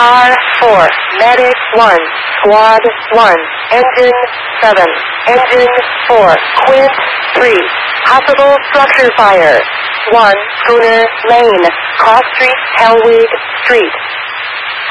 Car 4, Medic 1, Squad 1, Engine 7, Engine 4, Quint 3, Hospital Structure Fire, 1, Schooner Lane, Cross Street, Hellwig Street.